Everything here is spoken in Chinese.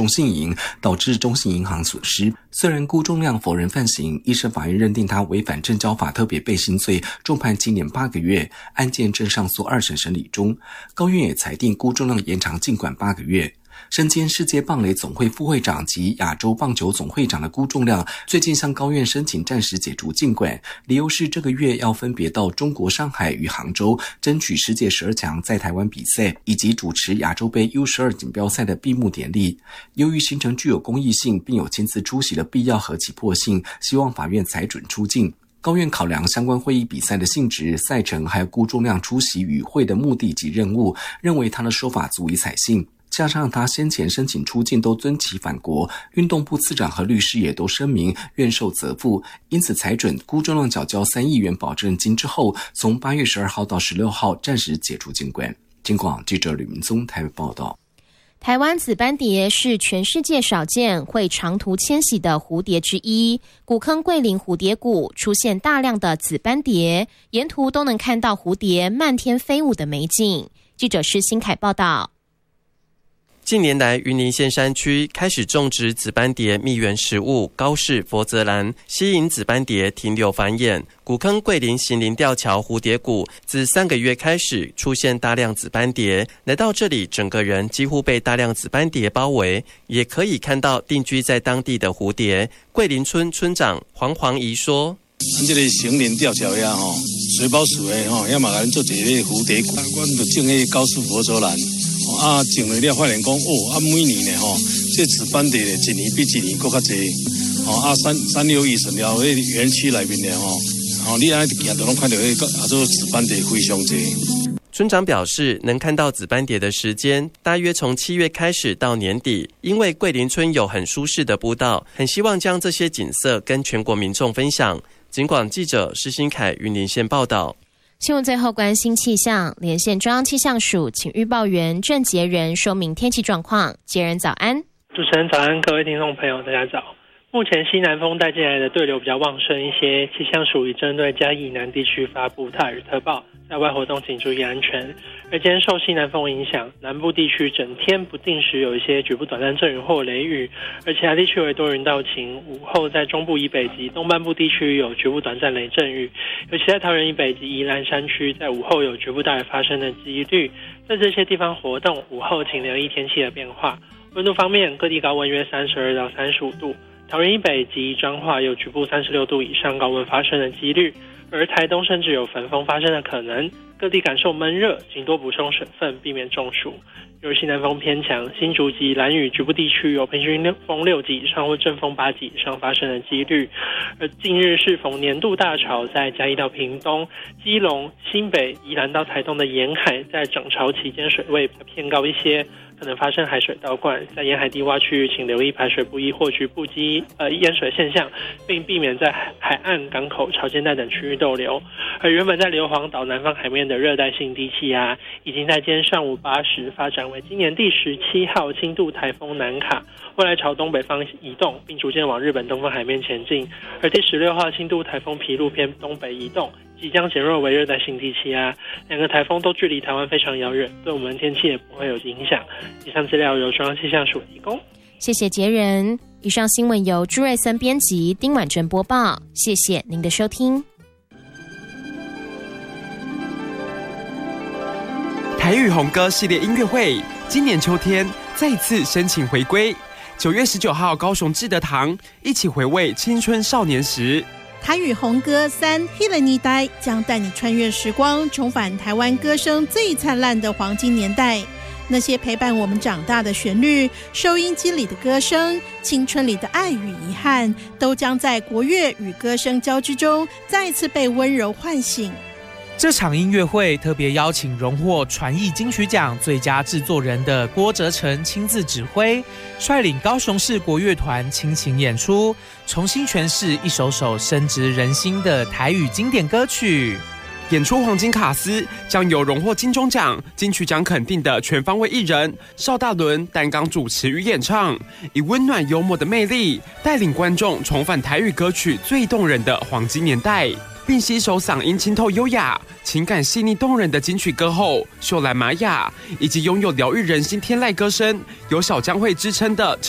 中信银，导致中信银行损失。虽然辜仲谅否认犯行，一审法院认定他违反证交法特别背信罪，重判7年8个月，案件正上诉2审审理中。高院也裁定辜仲谅延长禁管8个月。身兼世界棒垒总会副会长及亚洲棒球总会长的辜仲谅，最近向高院申请暂时解除禁管，理由是这个月要分别到中国上海与杭州争取世界12强在台湾比赛，以及主持亚洲杯 U12 锦标赛的闭幕典礼。由于行程具有公益性，并有亲自出席的必要和急迫性，希望法院裁准出境。高院考量相关会议比赛的性质、赛程，还有辜仲谅出席与会的目的及任务，认为他的说法足以采信。加上他先前申请出境都遵其返国，运动部次长和律师也都声明愿受责付，因此裁准辜仲谅缴交3亿元保证金之后，从8月12号到16号暂时解除禁管。警广记者吕明宗台北报道。 台湾紫斑蝶是全世界少见会长途迁徙的蝴蝶之一，古坑桂林蝴蝶谷出现大量的紫斑蝶，沿途都能看到蝴蝶漫天飞舞的美景。记者施新凯报道。 近年来，云林县山区开始种植紫斑蝶蜜源食物高氏佛泽兰，吸引紫斑蝶停留繁衍。古坑桂林行林吊桥蝴蝶谷自3个月开始出现大量紫斑蝶，来到这里，整个人几乎被大量紫斑蝶包围，也可以看到定居在当地的蝴蝶。桂林村村长黄仪说：“ 咱这个行林吊桥呀，水保署的要嘛咱做一个蝴蝶谷，我们就种那高氏佛泽兰。”种了发现讲每年呢这紫斑蝶呢一年比一年更加多3、6亿神了迄园区内面呢你安行都拢看到迄做紫斑蝶非常多。 村长表示，能看到紫斑蝶的时间大约从7月开始到年底，因为桂林村有很舒适的步道，很希望将这些景色跟全国民众分享。警广记者施新凯云林县报道。 新闻最后关心气象，连线中央气象署请预报员郑杰仁说明天气状况。杰仁早安。 主持人早安，各位听众朋友大家早。目前西南风带进来的对流比较旺盛一些，气象署已针对嘉义以南地区发布大雨特报，在外活动请注意安全。而今天受西南风影响，南部地区整天不定时有一些局部短暂阵雨或雷雨，而其他地区为多云到晴。午后在中部以北及东半部地区有局部短暂雷阵雨，尤其在桃园以北及宜兰山区，在午后有局部大雨发生的几率。在这些地方活动，午后请留意天气的变化。温度方面，各地高温约32到35度。桃园以北及彰化有局部36度以上高温发生的几率，而台东甚至有焚风发生的可能。各地感受闷热，请多补充水分，避免中暑。由于西南风偏强，新竹及兰屿局部地区有平均风6级以上或阵风8级以上发生的几率。而近日适逢年度大潮，在嘉义到屏东、基隆、新北、宜兰到台东的沿海，在涨潮期间水位偏高一些，可能发生海水倒灌，在沿海低洼区域请留意排水不易或局部淹水现象，并避免在海岸、港口、潮间带等区域逗留。而原本在硫磺岛南方海面的热带性低气压，已经在今天上午8时发展为今年第17号轻度台风南卡，未来朝东北方移动，并逐渐往日本东方海面前进。而第16号轻度台风皮路偏东北移动，即将减弱为热带性低气压，两个台风都距离台湾非常遥远，对我们天气也不会有影响。以上资料由中央气象署提供。 谢谢杰仁。以上新闻由朱瑞森编辑，丁婉珍播报。谢谢您的收听。 台语红歌系列音乐会今年秋天再次申请回归，9月19号高雄志德堂一起回味青春少年时。 台语红歌3迄个年代将带你穿越时光，重返台湾歌声最灿烂的黄金年代。那些陪伴我们长大的旋律，收音机里的歌声，青春里的爱与遗憾，都将在国乐与歌声交织中再次被温柔唤醒。 这场音乐会特别邀请荣获传艺金曲奖最佳制作人的郭哲成亲自指挥，率领高雄市国乐团倾情演出，重新诠释一首首深植人心的台语经典歌曲。 演出黄金卡司将有荣获金钟奖、金曲奖肯定的全方位艺人邵大伦担纲主持与演唱，以温暖幽默的魅力带领观众重返台语歌曲最动人的黄金年代，并携手嗓音清透优雅、情感细腻动人的金曲歌后秀兰玛雅，以及拥有疗愈人心天籁歌声、有小江蕙之称的